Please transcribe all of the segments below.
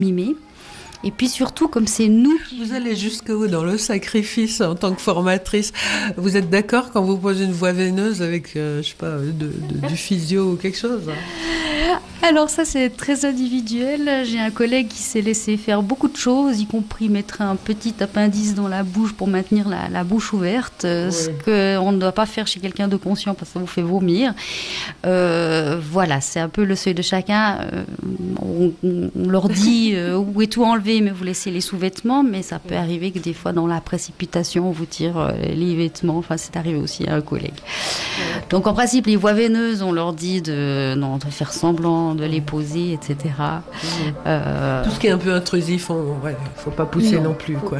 mimé. Et puis surtout, comme c'est nous... Vous allez jusqu'où dans le sacrifice en tant que formatrice? Vous êtes d'accord quand vous posez une voie veineuse avec, je sais pas, du physio ou quelque chose? Alors ça, c'est très individuel. J'ai un collègue qui s'est laissé faire beaucoup de choses, y compris mettre un petit appendice dans la bouche pour maintenir la bouche ouverte, ce qu'on ne doit pas faire chez quelqu'un de conscient parce que ça vous fait vomir. Voilà, c'est un peu le seuil de chacun. On leur dit vous pouvez tout enlever, mais vous laissez les sous-vêtements, mais ça peut arriver que des fois, dans la précipitation, on vous tire les vêtements. Enfin, c'est arrivé aussi à un collègue. Donc en principe, les voies veineuses, on leur dit de faire semblant de les poser, etc. Tout ce qui est un peu intrusif, faut pas pousser non plus, quoi.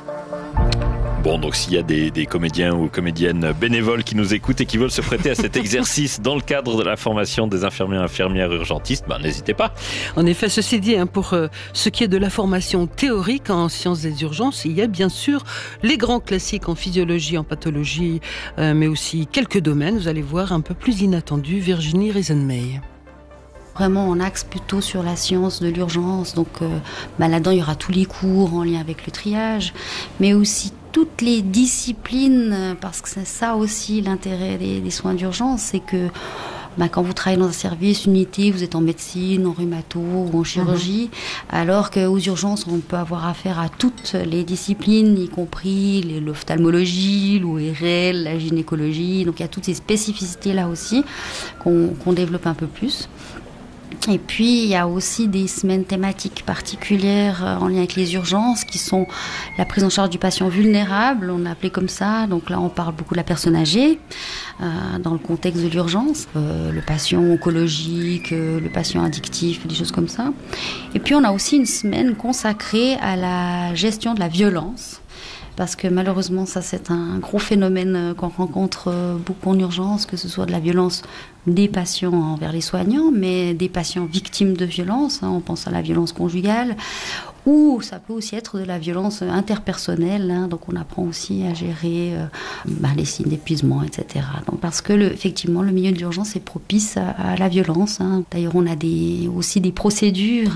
Bon, donc s'il y a des comédiens ou comédiennes bénévoles qui nous écoutent et qui veulent se prêter à cet exercice dans le cadre de la formation des infirmiers et infirmières urgentistes, n'hésitez pas. En effet, ceci dit, pour ce qui est de la formation théorique en sciences des urgences, il y a bien sûr les grands classiques en physiologie, en pathologie, mais aussi quelques domaines, vous allez voir, un peu plus inattendus. Virginie Riesenmay. Vraiment, on axe plutôt sur la science de l'urgence. Donc là-dedans, il y aura tous les cours en lien avec le triage, mais aussi toutes les disciplines, parce que c'est ça aussi l'intérêt des soins d'urgence, c'est que quand vous travaillez dans un service, une unité, vous êtes en médecine, en rhumato ou en chirurgie, alors qu'aux urgences, on peut avoir affaire à toutes les disciplines, y compris l'ophtalmologie, l'ORL, la gynécologie. Donc il y a toutes ces spécificités là aussi qu'on développe un peu plus. Et puis, il y a aussi des semaines thématiques particulières en lien avec les urgences qui sont la prise en charge du patient vulnérable, on l'a appelé comme ça. Donc là, on parle beaucoup de la personne âgée dans le contexte de l'urgence, le patient oncologique, le patient addictif, des choses comme ça. Et puis, on a aussi une semaine consacrée à la gestion de la violence. Parce que malheureusement, ça c'est un gros phénomène qu'on rencontre beaucoup en urgence, que ce soit de la violence des patients envers les soignants, mais des patients victimes de violences, on pense à la violence conjugale, ou ça peut aussi être de la violence interpersonnelle, donc on apprend aussi à gérer les signes d'épuisement, etc. Donc parce que effectivement, le milieu de l'urgence est propice à la violence. D'ailleurs, on a aussi des procédures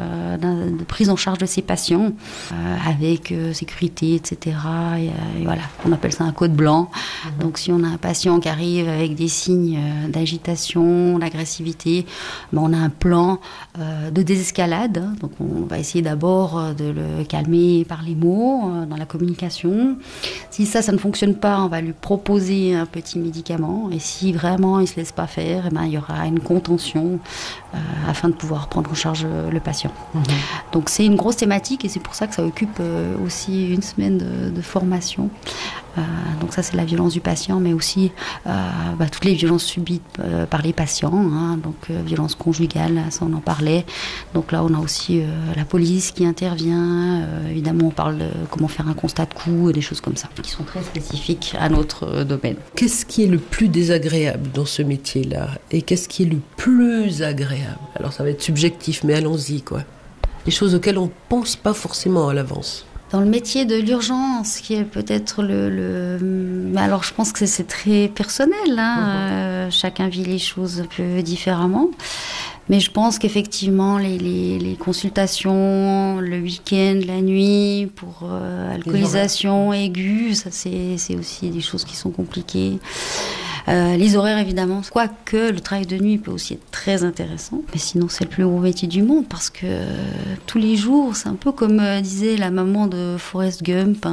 de prise en charge de ces patients, avec sécurité, etc. Et voilà, on appelle ça un code blanc. Donc si on a un patient qui arrive avec des signes d'agitation, d'agressivité, on a un plan de désescalade. Donc on va essayer d'abord de le calmer par les mots, dans la communication. Si ça ne fonctionne pas, on va lui proposer un petit médicament. Et si vraiment il ne se laisse pas faire, il y aura une contention afin de pouvoir prendre en charge le patient. Donc c'est une grosse thématique et c'est pour ça que ça occupe aussi une semaine de formation. Donc ça c'est la violence du patient, mais aussi toutes les violences subies par les patients, donc violence conjugale, ça on en parlait. Donc là on a aussi la police qui intervient, évidemment on parle de comment faire un constat de coût et des choses comme ça, qui sont très spécifiques à notre domaine. Qu'est-ce qui est le plus désagréable dans ce métier-là et qu'est-ce qui est le plus agréable? Alors ça va être subjectif, mais allons-y quoi. Des choses auxquelles on ne pense pas forcément à l'avance. Dans le métier de l'urgence, qui est peut-être alors je pense que c'est très personnel, chacun vit les choses un peu différemment. Mais je pense qu'effectivement, les consultations, le week-end, la nuit, pour alcoolisation aiguë, ça c'est aussi des choses qui sont compliquées. Les horaires, évidemment, quoique le travail de nuit peut aussi être très intéressant. Mais sinon, c'est le plus gros métier du monde parce que tous les jours, c'est un peu comme disait la maman de Forrest Gump.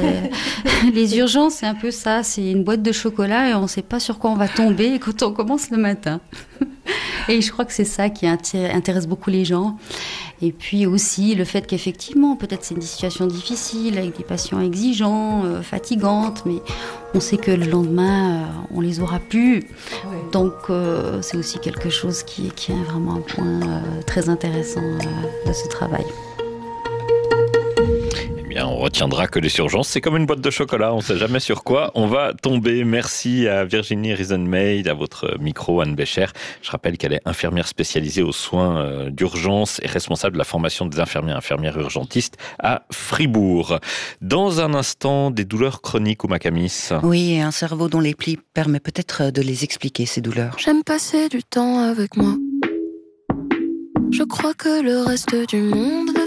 Les urgences, c'est un peu ça. C'est une boîte de chocolat et on ne sait pas sur quoi on va tomber quand on commence le matin. Et je crois que c'est ça qui intéresse beaucoup les gens. Et puis aussi le fait qu'effectivement, peut-être c'est une situation difficile, avec des patients exigeants, fatigantes, mais on sait que le lendemain, on les aura plus. Donc c'est aussi quelque chose qui est vraiment un point très intéressant de ce travail. On retiendra que les urgences, c'est comme une boîte de chocolat, on ne sait jamais sur quoi on va tomber. Merci à Virginie Riesenmay, à votre micro, Anne Bécher. Je rappelle qu'elle est infirmière spécialisée aux soins d'urgence et responsable de la formation des infirmiers et infirmières urgentistes à Fribourg. Dans un instant, des douleurs chroniques ou Makamis. Oui, un cerveau dont les plis permet peut-être de les expliquer, ces douleurs. J'aime passer du temps avec moi. Je crois que le reste du monde